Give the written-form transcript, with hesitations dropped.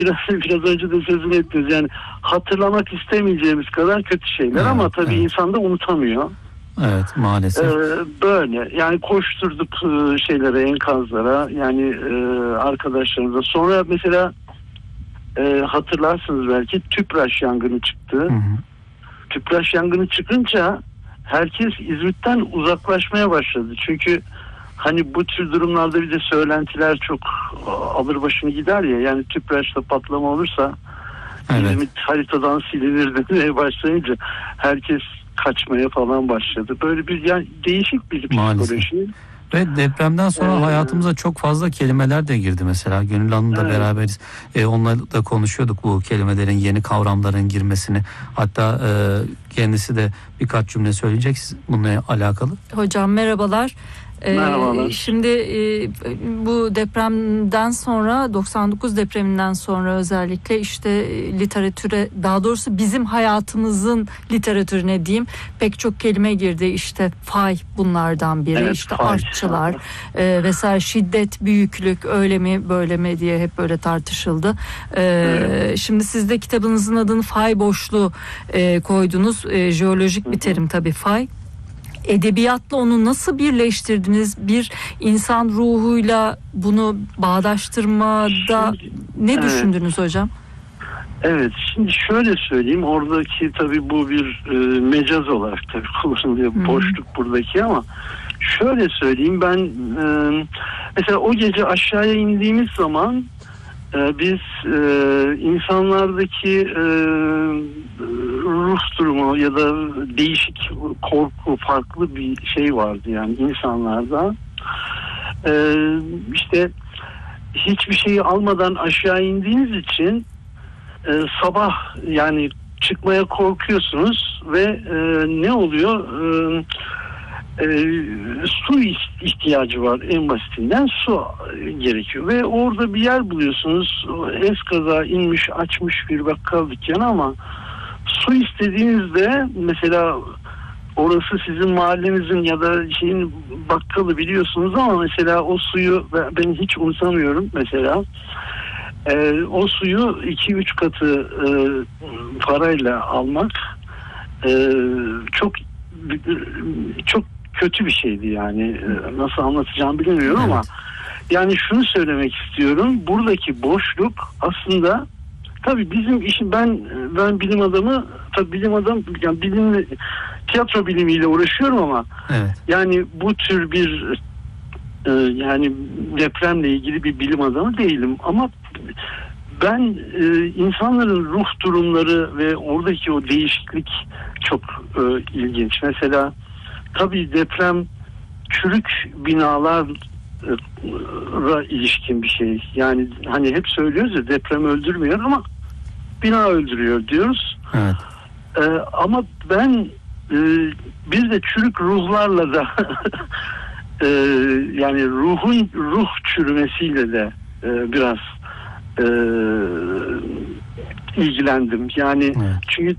biraz önce de sözünü ettiniz. Yani hatırlamak istemeyeceğimiz kadar kötü şeyler, ama tabii insan da unutamıyor. Evet, maalesef. Böyle yani koşturduk şeylere, enkazlara, yani arkadaşlarımıza. Sonra mesela hatırlarsınız belki, Tüpraş yangını çıktı. Hı hı. Tüpraş yangını çıkınca herkes İzmit'ten uzaklaşmaya başladı. Çünkü hani bu tür durumlarda bir de söylentiler çok alır başını gider ya. Yani Tüpraş'ta patlama olursa İzmit haritadan silinir demeye başlayınca herkes kaçmaya falan başladı. Böyle bir, yani değişik bir psikoloji. Ve depremden sonra hayatımıza çok fazla kelimeler de girdi mesela. Gönül Hanım'la beraberiz. Onunla da konuşuyorduk bu kelimelerin, yeni kavramların girmesini. Hatta kendisi de birkaç cümle söyleyecek bununla alakalı. Hocam merhabalar. Şimdi bu depremden sonra, 99 depreminden sonra özellikle işte literatüre, daha doğrusu bizim hayatımızın literatürüne diyeyim, pek çok kelime girdi. İşte fay bunlardan biri, işte fay, artçılar vesaire, şiddet, büyüklük, öyle mi böyle mi diye hep böyle tartışıldı. Şimdi siz de kitabınızın adını fay boşluğu koydunuz. Jeolojik bir terim tabii fay. Edebiyatla onu nasıl birleştirdiniz? Bir insan ruhuyla bunu bağdaştırmada ne düşündünüz hocam? Evet, şimdi şöyle söyleyeyim. Oradaki tabii bu bir mecaz olarak tabii kullanılıyor. Boşluk buradaki, ama şöyle söyleyeyim, ben mesela o gece aşağıya indiğimiz zaman biz insanlardaki ruh durumu ya da değişik korku, farklı bir şey vardı yani insanlarda. İşte hiçbir şeyi almadan aşağı indiğiniz için sabah yani çıkmaya korkuyorsunuz ve ne oluyor? Su ihtiyacı var, en basitinden su gerekiyor ve orada bir yer buluyorsunuz, eskaza inmiş açmış bir bakkal dükkanı, ama su istediğinizde mesela orası sizin mahallenizin ya da şeyin bakkalı biliyorsunuz, ama mesela o suyu ben hiç unutamıyorum mesela. O suyu 2-3 katı parayla almak çok kötü bir şeydi yani. Nasıl anlatacağım bilmiyorum, ama yani şunu söylemek istiyorum, buradaki boşluk aslında tabii bizim işim, ben bilim adamı, tabii bilim adam yani bilimle, tiyatro bilimiyle uğraşıyorum, ama yani bu tür bir yani depremle ilgili bir bilim adamı değilim, ama ben insanların ruh durumları ve oradaki o değişiklik çok ilginç. Mesela tabii deprem çürük binalara ilişkin bir şey. Yani hani hep söylüyoruz ya, deprem öldürmüyor ama bina öldürüyor diyoruz. Evet. Ama ben bir de çürük ruhlarla da yani ruh çürümesiyle de biraz ilgilendim. Yani çünkü